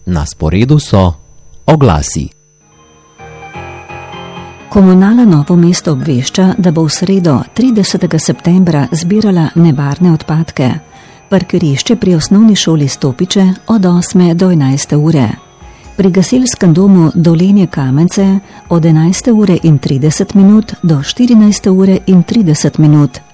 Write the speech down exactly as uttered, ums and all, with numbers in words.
Na sporedu so oglasi. Komunala Novo mesto obvešča, da bo v sredo tridesetega septembra zbirala nevarne odpadke. Parkirišče pri osnovni šoli Stopiče od osme do enajste ure. Pri gasilskem domu Dolenje Kamence od enajste ure in trideset minut do štirinajste ure in trideset minut.